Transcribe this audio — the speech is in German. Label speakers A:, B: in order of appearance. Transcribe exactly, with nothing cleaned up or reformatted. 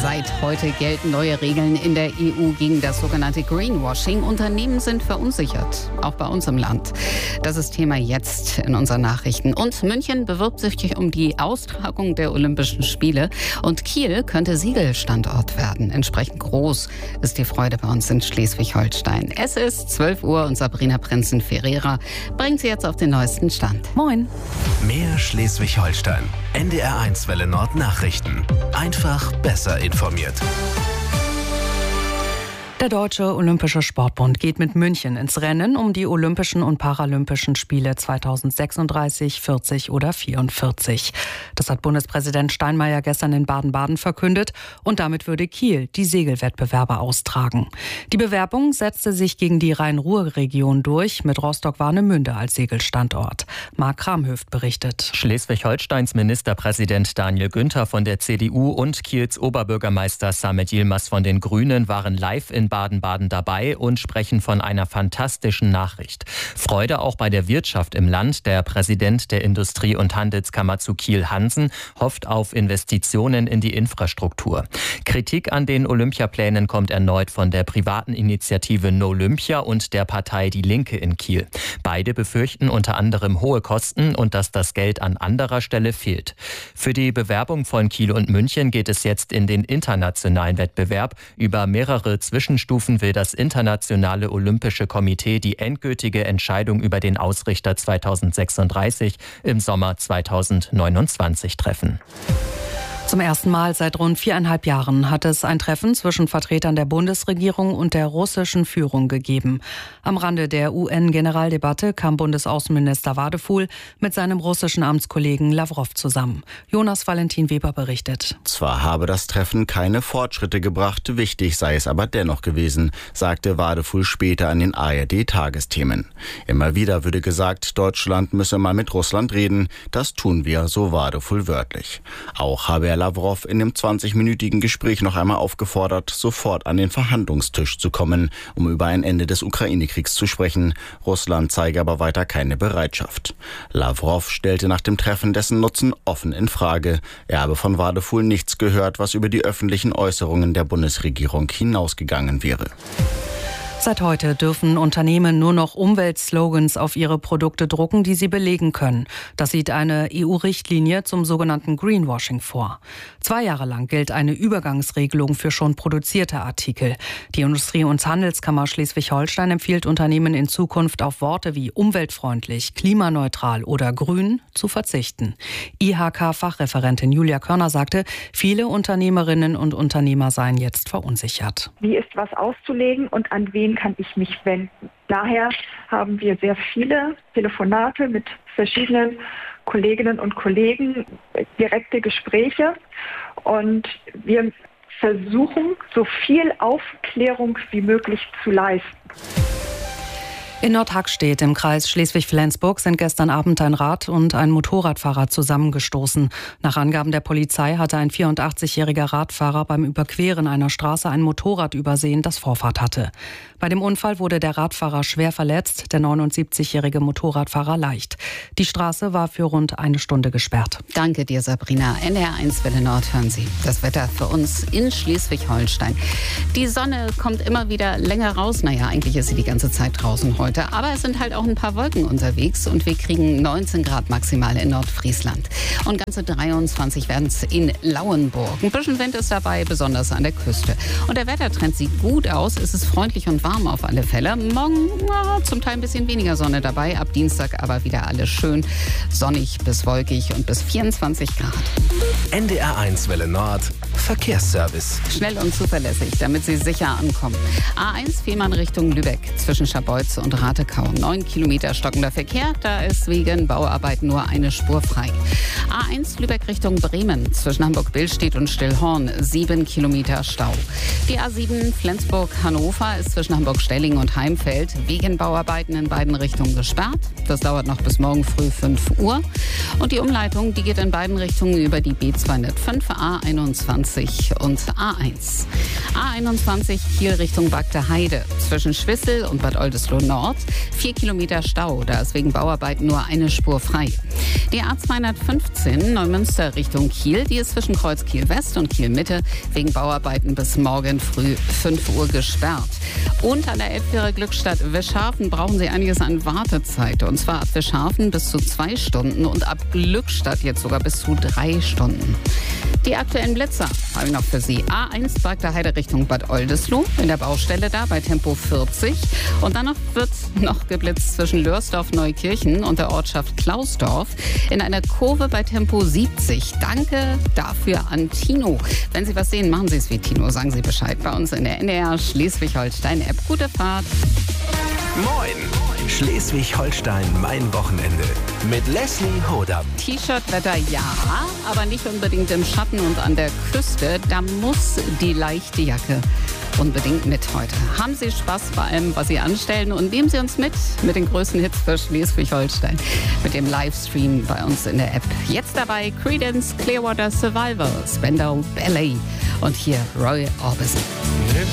A: Seit heute gelten neue Regeln in der E U gegen das sogenannte Greenwashing. Unternehmen sind verunsichert, auch bei uns im Land. Das ist Thema jetzt in unseren Nachrichten. Und München bewirbt sich um die Austragung der Olympischen Spiele. Und Kiel könnte Siegelstandort werden. Entsprechend groß ist die Freude bei uns in Schleswig-Holstein. Es ist zwölf Uhr und Sabrina Prinzen-Ferreira bringt Sie jetzt auf den neuesten Stand.
B: Moin.
C: Mehr Schleswig-Holstein. N D R eins Welle Nord Nachrichten. Einfach besser informiert.
B: Der Deutsche Olympische Sportbund geht mit München ins Rennen um die Olympischen und Paralympischen Spiele zweitausendsechsunddreißig, vierzig oder vierundvierzig. Das hat Bundespräsident Steinmeier gestern in Baden-Baden verkündet und damit würde Kiel die Segelwettbewerbe austragen. Die Bewerbung setzte sich gegen die Rhein-Ruhr-Region durch, mit Rostock-Warnemünde als Segelstandort. Marc Kramhöft berichtet.
D: Schleswig-Holsteins Ministerpräsident Daniel Günther von der C D U und Kiels Oberbürgermeister Samet Yilmaz von den Grünen waren live in Baden-Baden dabei und sprechen von einer fantastischen Nachricht. Freude auch bei der Wirtschaft im Land. Der Präsident der Industrie- und Handelskammer zu Kiel, Hansen, hofft auf Investitionen in die Infrastruktur. Kritik an den Olympiaplänen kommt erneut von der privaten Initiative Nolympia und der Partei Die Linke in Kiel. Beide befürchten unter anderem hohe Kosten und dass das Geld an anderer Stelle fehlt. Für die Bewerbung von Kiel und München geht es jetzt in den internationalen Wettbewerb. Über mehrere Zwischenstufen will das Internationale Olympische Komitee die endgültige Entscheidung über den Ausrichter zweitausendsechsunddreißig im Sommer zweitausendneunundzwanzig treffen.
B: Zum ersten Mal seit rund viereinhalb Jahren hat es ein Treffen zwischen Vertretern der Bundesregierung und der russischen Führung gegeben. Am Rande der U N-Generaldebatte kam Bundesaußenminister Wadephul mit seinem russischen Amtskollegen Lawrow zusammen. Jonas Valentin Weber berichtet.
E: Zwar habe das Treffen keine Fortschritte gebracht, wichtig sei es aber dennoch gewesen, sagte Wadephul später an den A R D-Tagesthemen. Immer wieder würde gesagt, Deutschland müsse mal mit Russland reden. Das tun wir, so Wadephul wörtlich. Auch habe er Lawrow in dem zwanzigminütigen Gespräch noch einmal aufgefordert, sofort an den Verhandlungstisch zu kommen, um über ein Ende des Ukraine-Kriegs zu sprechen. Russland zeige aber weiter keine Bereitschaft. Lawrow stellte nach dem Treffen dessen Nutzen offen in Frage. Er habe von Wadephul nichts gehört, was über die öffentlichen Äußerungen der Bundesregierung hinausgegangen wäre.
B: Seit heute dürfen Unternehmen nur noch Umweltslogans auf ihre Produkte drucken, die sie belegen können. Das sieht eine E U-Richtlinie zum sogenannten Greenwashing vor. Zwei Jahre lang gilt eine Übergangsregelung für schon produzierte Artikel. Die Industrie- und Handelskammer Schleswig-Holstein empfiehlt Unternehmen in Zukunft auf Worte wie umweltfreundlich, klimaneutral oder grün zu verzichten. I H K-Fachreferentin Julia Körner sagte, viele Unternehmerinnen und Unternehmer seien jetzt verunsichert.
F: Wie ist was auszulegen und an wen kann ich mich wenden? Daher haben wir sehr viele Telefonate mit verschiedenen Kolleginnen und Kollegen, direkte Gespräche, und wir versuchen, so viel Aufklärung wie möglich zu leisten.
B: In Nordhackstedt im Kreis Schleswig-Flensburg sind gestern Abend ein Rad- und ein Motorradfahrer zusammengestoßen. Nach Angaben der Polizei hatte ein vierundachtzigjähriger Radfahrer beim Überqueren einer Straße ein Motorrad übersehen, das Vorfahrt hatte. Bei dem Unfall wurde der Radfahrer schwer verletzt, der neunundsiebzigjährige Motorradfahrer leicht. Die Straße war für rund eine Stunde gesperrt.
A: Danke dir, Sabrina. N D R eins Welle Nord hören Sie. Das Wetter für uns in Schleswig-Holstein. Die Sonne kommt immer wieder länger raus. Naja, eigentlich ist sie die ganze Zeit draußen heute. Aber es sind halt auch ein paar Wolken unterwegs und wir kriegen neunzehn Grad maximal in Nordfriesland. Und ganze dreiundzwanzig werden es in Lauenburg. Ein bisschen Wind ist dabei, besonders an der Küste. Und der Wettertrend sieht gut aus. Es ist freundlich und warm auf alle Fälle. Morgen na, zum Teil ein bisschen weniger Sonne dabei. Ab Dienstag aber wieder alles schön sonnig bis wolkig und bis vierundzwanzig Grad.
C: N D R eins Welle Nord Verkehrsservice.
A: Schnell und zuverlässig, damit Sie sicher ankommen. A eins Fehmarn Richtung Lübeck zwischen Scharbeutz und Ratekau. Neun Kilometer stockender Verkehr, da ist wegen Bauarbeiten nur eine Spur frei. A eins Lübeck Richtung Bremen zwischen Hamburg-Billstedt und Stillhorn. Sieben Kilometer Stau. Die A sieben Flensburg-Hannover ist zwischen Hamburg-Stelling und Heimfeld wegen Bauarbeiten in beiden Richtungen gesperrt. Das dauert noch bis morgen früh fünf Uhr. Und die Umleitung, die geht in beiden Richtungen über die B zweihundertfünf A einundzwanzig vierzig und A eins. A einundzwanzig Kiel Richtung Bagde Heide. Zwischen Schwissel und Bad Oldesloe Nord vier Kilometer Stau. Da ist wegen Bauarbeiten nur eine Spur frei. Die A zweihundertfünfzehn Neumünster Richtung Kiel, die ist zwischen Kreuz Kiel West und Kiel Mitte wegen Bauarbeiten bis morgen früh fünf Uhr gesperrt. Und an der Elbfähre Glückstadt Wischhafen brauchen Sie einiges an Wartezeit. Und zwar ab Wischhafen bis zu zwei Stunden und ab Glückstadt jetzt sogar bis zu drei Stunden. Die aktuellen Blitzer habe ich noch für Sie. A eins Bagde Heide Richtung Bad Oldesloe, in der Baustelle da bei Tempo vierzig. Und dann noch wird noch geblitzt zwischen Lörsdorf Neukirchen und der Ortschaft Klausdorf in einer Kurve bei Tempo siebzig. Danke dafür an Tino. Wenn Sie was sehen, machen Sie es wie Tino. Sagen Sie Bescheid bei uns in der N D R Schleswig-Holstein-App. Gute Fahrt.
C: Moin! Schleswig-Holstein, mein Wochenende. Mit Leslie Hodam.
A: T-Shirt-Wetter ja, aber nicht unbedingt im Schatten und an der Küste. Da muss die leichte Jacke unbedingt mit heute. Haben Sie Spaß bei allem, was Sie anstellen, und nehmen Sie uns mit mit den größten Hits für Schleswig-Holstein mit dem Livestream bei uns in der App. Jetzt dabei Creedence Clearwater Survival, Spandau Ballet und hier Roy Orbison.